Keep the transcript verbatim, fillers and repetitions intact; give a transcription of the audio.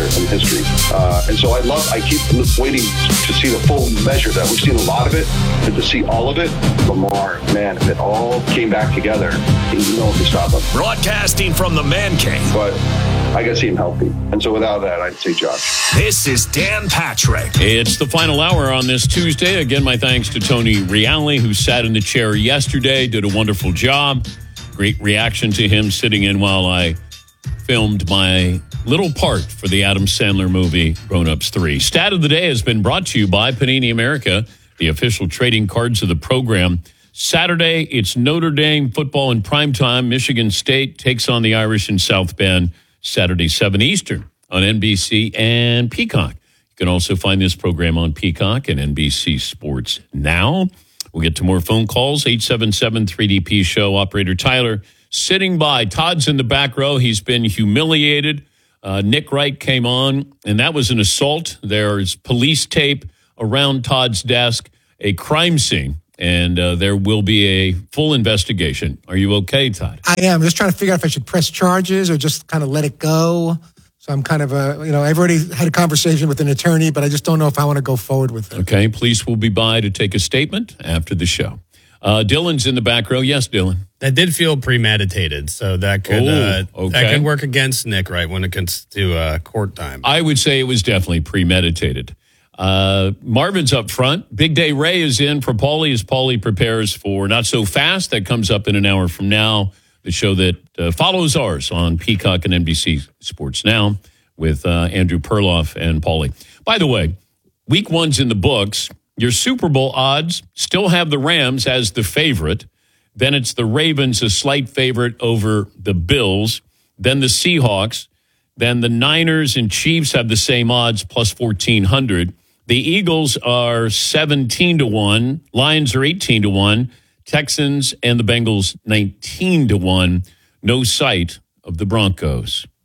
in history. Uh, and so I love, I keep waiting to see the full measure of that. We've seen a lot of it, but to see all of it, Lamar, man, if it all came back together, no one could stop him. Broadcasting from the Man Cave. But I got to see him healthy. And so without that, I'd say Josh. This is Dan Patrick. It's the final hour on this Tuesday. Again, my thanks to Tony Reale, who sat in the chair yesterday, did a wonderful job. Great reaction to him sitting in while I filmed my little part for the Adam Sandler movie, Grown Ups three. Stat of the day has been brought to you by Panini America, the official trading cards of the program. Saturday, it's Notre Dame football in primetime. Michigan State takes on the Irish in South Bend. Saturday, seven Eastern on N B C and Peacock. You can also find this program on Peacock and N B C Sports Now. We'll get to more phone calls. eight seven seven three D P show. Operator Tyler sitting by. Todd's in the back row. He's been humiliated. Uh, Nick Wright came on, and that was an assault. There's police tape around Todd's desk, a crime scene. And uh, there will be a full investigation. Are you okay, Todd? I am. Just trying to figure out if I should press charges or just kind of let it go. So I'm kind of a, you know, I've already had a conversation with an attorney, but I just don't know if I want to go forward with it. Okay. Police will be by to take a statement after the show. Uh, Dylan's in the back row. Yes, Dylan. That did feel premeditated, so that could Ooh, uh, okay. that could work against Nick, right, when it comes to uh, court time. I would say it was definitely premeditated. Uh, Marvin's up front. Big Day Ray is in for Paulie as Paulie prepares for Not So Fast. That comes up in an hour from now. The show that uh, follows ours on Peacock and N B C Sports Now with uh, Andrew Perloff and Paulie. By the way, week one's in the books. Your Super Bowl odds still have the Rams as the favorite. Then it's the Ravens, a slight favorite over the Bills. Then the Seahawks. Then the Niners and Chiefs have the same odds, plus fourteen hundred. The Eagles are seventeen to one. Lions are eighteen to one. Texans and the Bengals nineteen to one. No sight of the Broncos.